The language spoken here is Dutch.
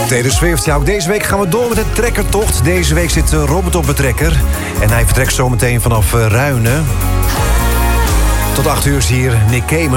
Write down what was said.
Taylor Swift. Ja, ook deze week gaan we door met de trekkertocht. Deze week zit Robert op de trekker. En hij vertrekt zometeen vanaf Ruinen. Tot 8 uur is hier Nick Cayman.